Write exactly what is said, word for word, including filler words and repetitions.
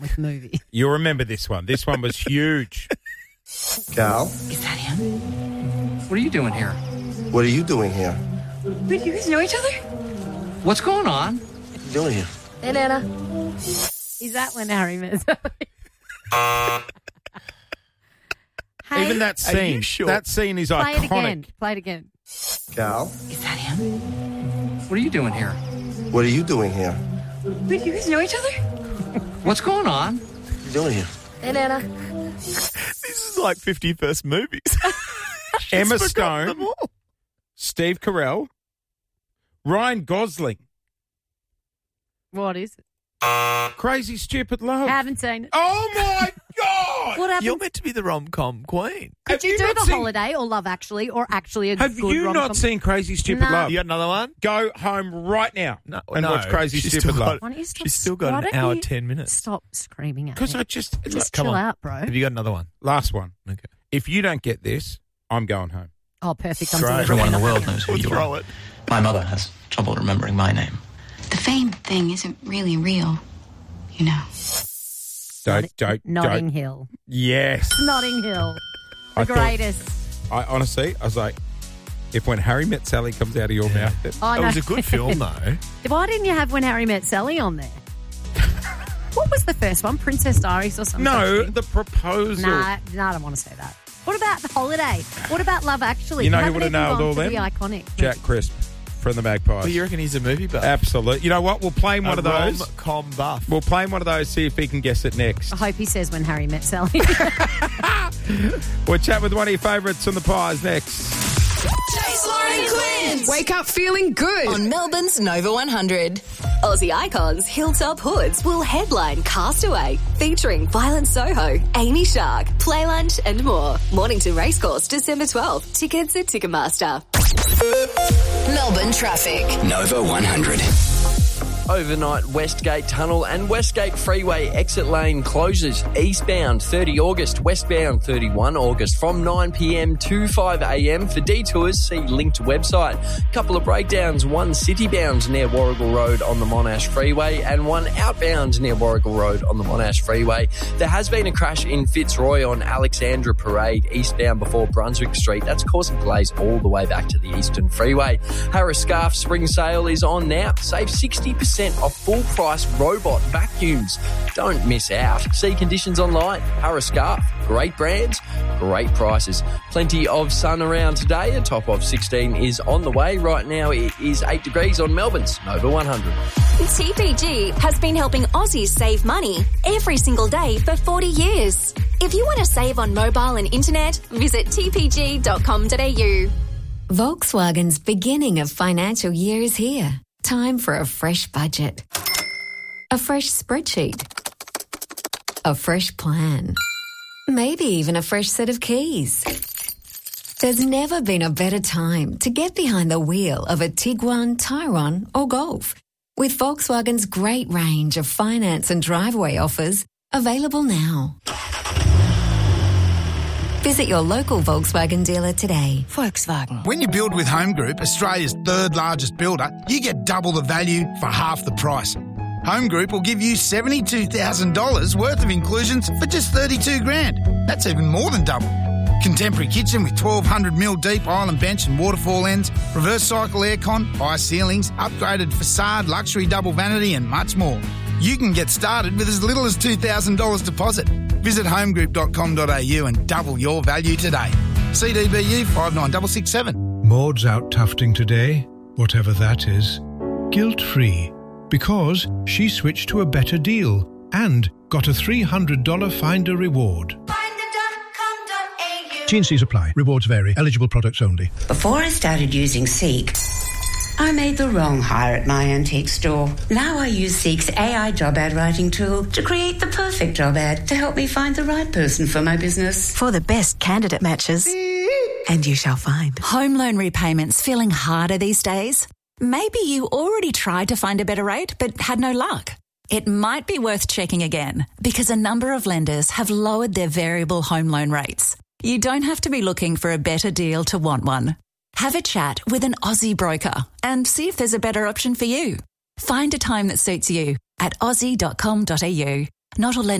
with the movie. You'll remember this one. This one was huge. Cal, Is that him? What are you doing here? what are you doing here? Wait, you guys know each other? What's going on? What are you doing here? Hey, Nana. Is that when Harry met Sally? Hey, Even that Are you scene. sure? That scene is play iconic. it again. Play it again. Cal, Is that him? What are you doing here? what are you doing here? Wait, you guys know each other? What's going on? What are you doing here? Hey, Nana. This is like fifty-first movies. Emma Forgotten Stone, them all. Steve Carell, Ryan Gosling. What is it? Crazy Stupid Love. Haven't seen it. Oh, my God. What happened? You're meant to be the rom-com queen. Could Have you, you do not The seen- Holiday or Love Actually or actually a Have good you rom-com? not seen Crazy Stupid No. Love? You got another one? Go home right now No, and no, watch Crazy she's Stupid still Love. got- Why don't you stop, She's still got why an don't hour, you ten minutes. Stop screaming at Because me. I just... Just Come chill on. out, bro. Have you got another one? Last one. Okay. If you don't get this, I'm going home. Oh, perfect. I'm Great. delivering Everyone in the it. world knows who We'll you throw are. it. My mother has trouble remembering my name. The fame thing isn't really real, you know. Don't, don't, Notting don't. Hill. Yes. Notting Hill. The I thought- greatest. I honestly, I was like, if When Harry Met Sally comes out of your Yeah. mouth, then, Oh, It no. was a good film, though. Why didn't you have When Harry Met Sally on there? What was the first one? Princess Diaries or something? no, the proposal. Nah, nah, I don't want to say that. What about The Holiday? What about Love Actually? You know who haven't would've even nailed gone all for them? The iconic. Jack Crisp from the Magpies. Well, you reckon he's a movie buff? Absolutely. You know what? We'll play him one a of those. rom-com buff. We'll play him one of those, see if he can guess it next. I hope he says When Harry Met Sally. We'll chat with one of your favourites on the Pies next. Jace, Lauren and Quinn. Wake up feeling good. On Melbourne's Nova one hundred. Aussie icons Hilltop Hoods will headline Castaway, featuring Violent Soho, Amy Shark, Play Lunch and more. Mornington Racecourse, December twelfth. Tickets at Ticketmaster. Melbourne traffic. Nova one hundred. Overnight Westgate Tunnel and Westgate Freeway exit lane closes. Eastbound thirty August, westbound thirty-first August from nine p.m. to five a.m. For detours, see linked website. Couple of breakdowns, one citybound near Warrigal Road on the Monash Freeway and one outbound near Warrigal Road on the Monash Freeway. There has been a crash in Fitzroy on Alexandra Parade, eastbound before Brunswick Street. That's causing delays all the way back to the Eastern Freeway. Harris Scarf Spring Sale is on now. Save sixty percent off full-price robot vacuums. Don't miss out. See conditions online. Harris Scarf. Great brands, great prices. Plenty of sun around today. A top of sixteen is on the way. Right now it is eight degrees on Melbourne's Nova one hundred. T P G has been helping Aussies save money every single day for forty years. If you want to save on mobile and internet, visit t p g dot com dot a u. Volkswagen's beginning of financial year is here. Time for a fresh budget. A fresh spreadsheet. A fresh plan. Maybe even a fresh set of keys. There's never been a better time to get behind the wheel of a Tiguan, Tyron or Golf. With Volkswagen's great range of finance and driveway offers available now. Visit your local Volkswagen dealer today. Volkswagen. When you build with Home Group, Australia's third largest builder, you get double the value for half the price. Home Group will give you seventy-two thousand dollars worth of inclusions for just thirty-two grand. That's even more than double. Contemporary kitchen with twelve hundred mil deep island bench and waterfall ends, reverse cycle aircon, high ceilings, upgraded facade, luxury double vanity and much more. You can get started with as little as two thousand dollars deposit. Visit home group dot com dot a u and double your value today. C D B U five nine six six seven. Maud's out tufting today, whatever that is, guilt-free, because she switched to a better deal and got a three hundred dollars Finder reward. T and C's apply. Rewards vary. Eligible products only. Before I started using Seek, I made the wrong hire at my antique store. Now I use Seek's A I job ad writing tool to create the perfect job ad to help me find the right person for my business. For the best candidate matches. And you shall find. Home loan repayments feeling harder these days? Maybe you already tried to find a better rate but had no luck. It might be worth checking again because a number of lenders have lowered their variable home loan rates. You don't have to be looking for a better deal to want one. Have a chat with an Aussie broker and see if there's a better option for you. Find a time that suits you at aussie dot com dot a u. Not all